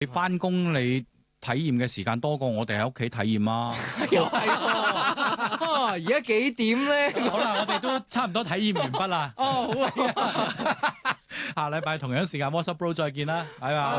你翻工你體驗嘅時間多過我哋喺屋企體驗啊！ 又係喎，而家幾點咧？ 好啦，我哋都差唔多體驗完畢啦。 哦，好啊。 下禮拜同樣時間 WhatsApp Bro 再見啦，拜拜。